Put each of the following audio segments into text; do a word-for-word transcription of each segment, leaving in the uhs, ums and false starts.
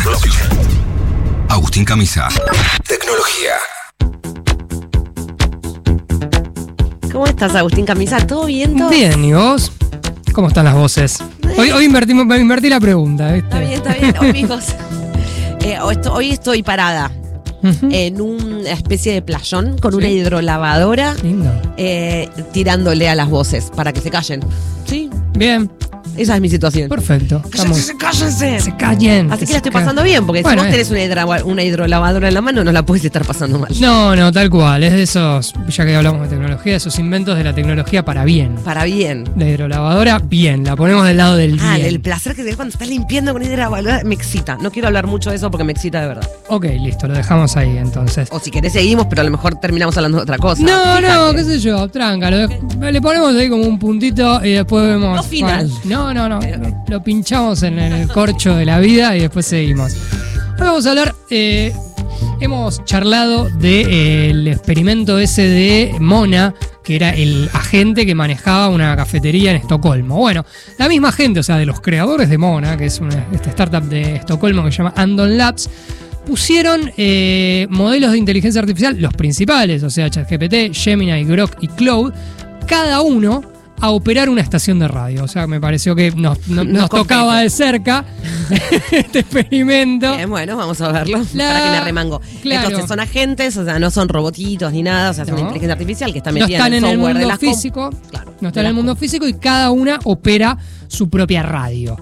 Agustín Camisa. Tecnología. ¿Cómo estás, Agustín Camisa? ¿Todo bien? ¿Todo? Bien, ¿y vos? ¿Cómo están las voces? Hoy, hoy invertimos, invertí la pregunta, ¿viste? Está bien, está bien. Hoy, hijos, eh, hoy, estoy, hoy estoy parada uh-huh. en una especie de playón con ¿sí? una hidrolavadora eh, tirándole a las voces para que se callen. ¿Sí? Bien. Esa es mi situación. Perfecto. ¡Cállense! ¡Cállense! Se callen. Así que la estoy pasando bien, porque bueno, si vos tenés una, hidro, una hidrolavadora en la mano, no la podés estar pasando mal. No, no, tal cual. Es de esos, ya que hablamos de tecnología, esos inventos de la tecnología para bien. Para bien. La hidrolavadora, bien. La ponemos del lado del ah, bien. El placer que tenés cuando estás limpiando con hidrolavadora me excita. No quiero hablar mucho de eso porque me excita de verdad. Ok, listo, lo dejamos ahí entonces. O si querés seguimos, pero a lo mejor terminamos hablando de otra cosa. No, Fíjate. no, qué sé yo, tranca. Lo de, le ponemos ahí como un puntito y después vemos. No final. No, no, no. Pero, lo pinchamos en el corcho de la vida y después seguimos. Hoy vamos a hablar, eh, hemos charlado del de, eh, experimento ese de Mona, que era el agente que manejaba una cafetería en Estocolmo. Bueno, la misma gente, o sea, de los creadores de Mona, que es una esta startup de Estocolmo que se llama Andon Labs, pusieron eh, modelos de inteligencia artificial, los principales, o sea, ChatGPT, Gemini, Grok y Claude, cada uno a operar una estación de radio. O sea, me pareció que nos, no, nos, nos tocaba de cerca este experimento. Bien, bueno, vamos a verlo. La... Para que me remango. Claro. Entonces son agentes, o sea, no son robotitos ni nada, o sea, es no. una inteligencia artificial que está metida no en el software en el mundo de las físico. Com- claro, no está en el mundo físico y cada una opera su propia radio.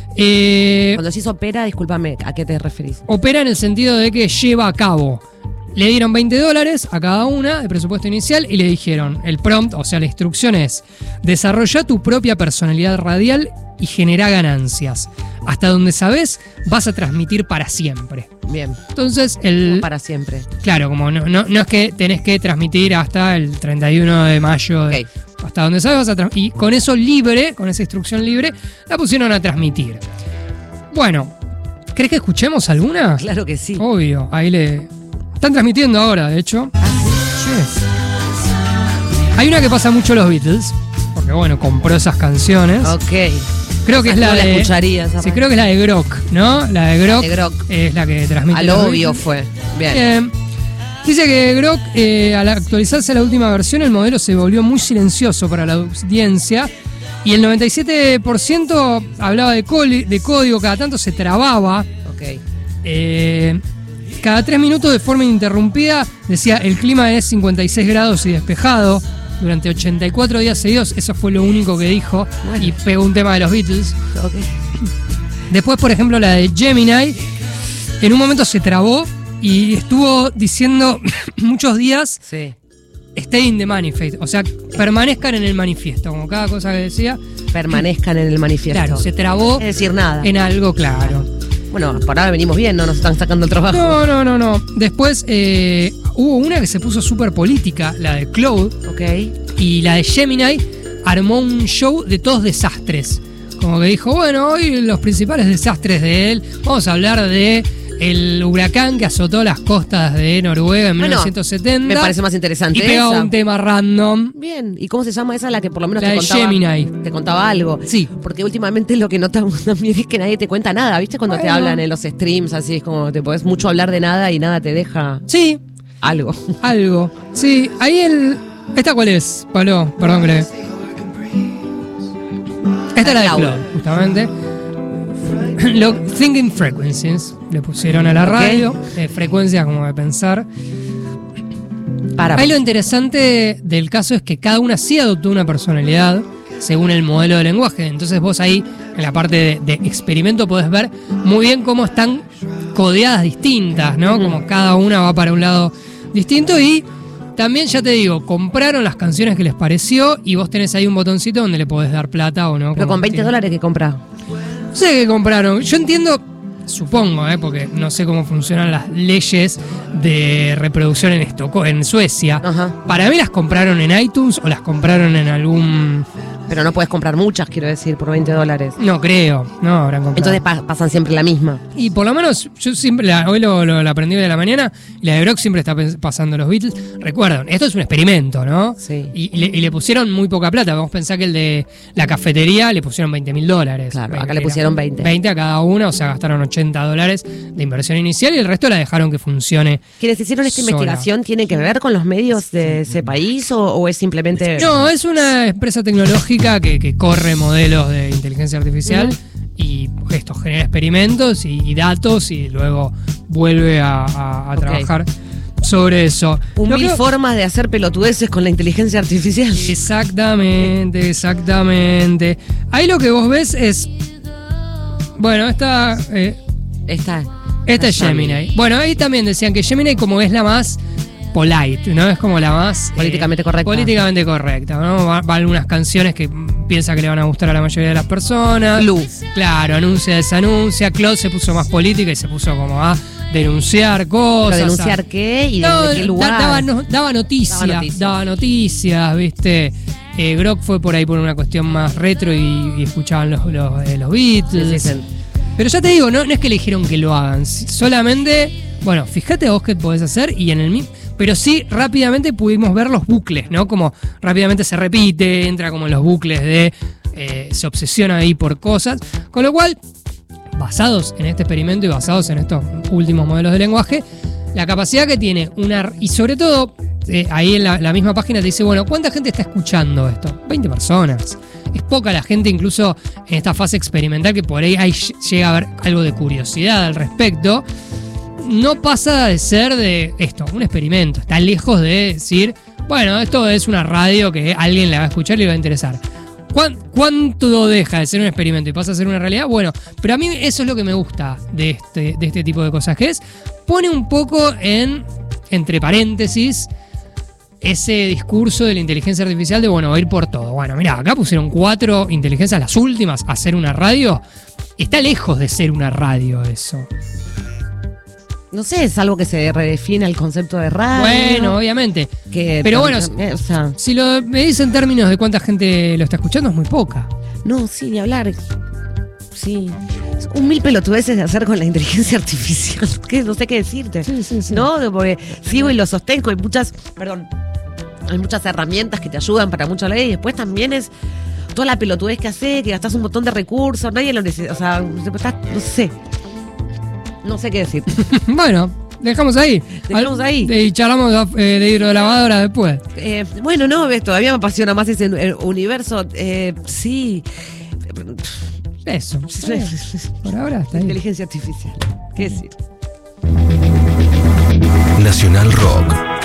Eh, Cuando decís opera, discúlpame, ¿a qué te referís? Opera en el sentido de que lleva a cabo. Le dieron veinte dólares a cada una de presupuesto inicial y le dijeron, el prompt, o sea, la instrucción es, desarrolla tu propia personalidad radial y genera ganancias. Hasta donde sabes, vas a transmitir para siempre. Bien. Entonces, el... Como para siempre. Claro, como no, no, no es que tenés que transmitir hasta el treinta y uno de mayo. De, okay. Hasta donde sabes vas a transmitir. Y con eso libre, con esa instrucción libre, la pusieron a transmitir. Bueno, ¿crees que escuchemos alguna? Claro que sí. Obvio, ahí le... Están transmitiendo ahora, de hecho. ¿Ah, sí? Sí. Hay una que pasa mucho los Beatles, porque bueno, compró esas canciones. Ok. Creo que es la, la de... escucharía esa sí, creo que es la de Grok, ¿no? La de Grok, de Grok. Es la que transmite. Al obvio fue. Bien. Eh, dice que Grok, eh, al actualizarse a la última versión, el modelo se volvió muy silencioso para la audiencia. Y el noventa y siete por ciento hablaba de, coli- de código, cada tanto se trababa. Ok. Eh... Cada tres minutos de forma ininterrumpida decía el clima es cincuenta y seis grados y despejado durante ochenta y cuatro días seguidos. Eso fue lo único que dijo. Bueno. Y pegó un tema de los Beatles. Okay. Después, por ejemplo, la de Gemini, en un momento se trabó y estuvo diciendo muchos días sí. Stay in the manifest, o sea, permanezcan en el manifiesto, como cada cosa que decía. Permanezcan en el manifiesto. Claro, se trabó. Es decir, nada. En algo, claro. Bueno, por ahora venimos bien, no nos están sacando el trabajo. No, no, no, no. Después eh, hubo una que se puso súper política, la de Claude. Ok. Y la de Gemini armó un show de todos desastres. Como que dijo, bueno, hoy los principales desastres de él, vamos a hablar de el huracán que azotó las costas de Noruega en bueno, mil novecientos setenta. Me parece más interesante. Y pegó esa. Un tema random. Bien. ¿Y cómo se llama esa? La que por lo menos la te de contaba. Gemini. Te contaba algo. Sí. Porque últimamente lo que notamos también es que nadie te cuenta nada. ¿Viste? Cuando bueno. te hablan en los streams, así es como te podés mucho hablar de nada y nada te deja. Sí. Algo. Algo. Sí. Ahí el. ¿Esta cuál es, Pablo? Perdón, Greg. Esta es la de Claude, justamente. Lo, Thinking Frequencies le pusieron a la radio, okay. eh, frecuencias como de pensar. Para. Ahí lo interesante del caso es que cada una sí adoptó una personalidad según el modelo de lenguaje. Entonces vos ahí, en la parte de, de experimento, podés ver muy bien cómo están codeadas distintas, ¿no? Como cada una va para un lado distinto y también, ya te digo, compraron las canciones que les pareció y vos tenés ahí un botoncito donde le podés dar plata o no. Pero con veinte dólares que comprás. No sé qué compraron. Yo entiendo, supongo, ¿eh? Porque no sé cómo funcionan las leyes de reproducción en Estocolmo, en Suecia. Ajá. Para mí las compraron en iTunes o las compraron en algún Pero no puedes comprar muchas, quiero decir, por veinte dólares. No creo, no habrán comprado. Entonces pa- pasan siempre la misma. Y por lo menos, yo siempre, la, hoy lo, lo, lo aprendí de la mañana, y la de Brock siempre está pasando los Beatles. Recuerden, esto es un experimento, ¿no? Sí. Y, y, le, y le pusieron muy poca plata. Vamos a pensar que el de la cafetería le pusieron veinte mil dólares. Claro, acá le pusieron veinte. veinte a cada una, o sea, gastaron ochenta dólares de inversión inicial y el resto la dejaron que funcione. ¿Quienes hicieron esta sola. investigación tiene que ver con los medios de ese país o, o es simplemente...? No, es una empresa tecnológica que, que corre modelos de inteligencia artificial uh-huh. y esto genera experimentos y, y datos y luego vuelve a, a, a okay. trabajar sobre eso. Un Lo mil que... formas de hacer pelotudeces con la inteligencia artificial. Exactamente, exactamente. Ahí lo que vos ves es... Bueno, esta... Eh, esta... Esta es Gemini. Bueno, ahí también decían que Gemini como es la más polite, ¿no? Es como la más... Políticamente eh, correcta. Políticamente correcta, ¿no? Va, va algunas canciones que piensa que le van a gustar a la mayoría de las personas. Luz. Claro, anuncia, desanuncia. Claude se puso más política y se puso como a denunciar cosas. ¿Pero denunciar a... qué? ¿Y no, desde qué lugar? Da, daba, no, daba noticias, daba noticias, daba noticias, ¿viste? Eh, Grok fue por ahí por una cuestión más retro y, y escuchaban los, los, eh, los Beatles. Sí, sí, sí. Pero ya te digo, no, no es que le dijeron que lo hagan, solamente, bueno, fíjate vos qué podés hacer y en el mismo, pero sí rápidamente pudimos ver los bucles, ¿no? Como rápidamente se repite, entra como en los bucles de, eh, se obsesiona ahí por cosas, con lo cual, basados en este experimento y basados en estos últimos modelos de lenguaje, la capacidad que tiene una, y sobre todo, eh, ahí en la, la misma página te dice, bueno, ¿cuánta gente está escuchando esto? veinte personas. Es poca la gente, incluso en esta fase experimental, que por ahí hay, llega a haber algo de curiosidad al respecto. No pasa de ser de esto, un experimento. Está lejos de decir, bueno, esto es una radio que alguien la va a escuchar y le va a interesar. ¿Cuánto deja de ser un experimento y pasa a ser una realidad? Bueno, pero a mí eso es lo que me gusta de este, de este tipo de cosas, que es, pone un poco en, entre paréntesis, ese discurso de la inteligencia artificial de, bueno, ir por todo. Bueno, mirá, acá pusieron cuatro inteligencias, las últimas, a hacer una radio. Está lejos de ser una radio eso. No sé, es algo que se redefine el concepto de radio. Bueno, obviamente. Que Pero bueno, o sea, si lo me dicen en términos de cuánta gente lo está escuchando, es muy poca. No, sí, ni hablar. Sí. Un mil pelotudeces de hacer con la inteligencia artificial. Que no sé qué decirte. Sí, sí, sí. ¿No? Porque sigo y lo sostengo. Hay muchas, perdón, hay muchas herramientas que te ayudan para mucho leer y después también es toda la pelotudez que hace, que gastas un montón de recursos, nadie lo necesita. O sea, no sé. No sé qué decir. Bueno, dejamos ahí. Dejamos ahí. Y charlamos de, de hidrolavadora después. Eh, bueno, no, ves, todavía me apasiona más ese universo. Eh, sí. Eso. Por ahora está ahí. Inteligencia artificial. ¿Qué decir? Nacional Rock.